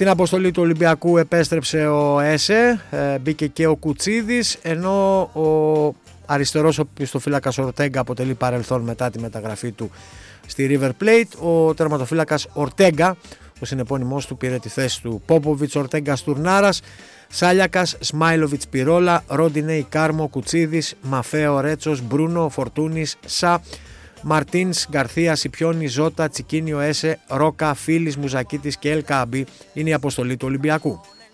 Στην αποστολή του Ολυμπιακού επέστρεψε ο Έσε, μπήκε και ο Κουτσίδης, ενώ ο αριστερός οπισθοφύλακας Ορτέγκα αποτελεί παρελθόν μετά τη μεταγραφή του στη River Plate. Ο τερματοφύλακας Ορτέγκα, ο συνεπώνυμός του, πήρε τη θέση του Πόποβιτς, Ορτέγκα, Στουρνάρας, Σάλιακας, Σμάιλοβιτς, Πιρόλα, Ρόντινεϊ, Κάρμο, Κουτσίδης, Μαφέο, Ρέτσος, Μπρούνο, Φορτούνης, Σα, Μαρτίνς, Γκαρθία, Σιπιόνι, Ζώτα, Τσικίνιο, Έσε, Ρόκα, Φίλης, Μουζακίτης και Ελκάμπη είναι η αποστολή του Ολυμπιακού.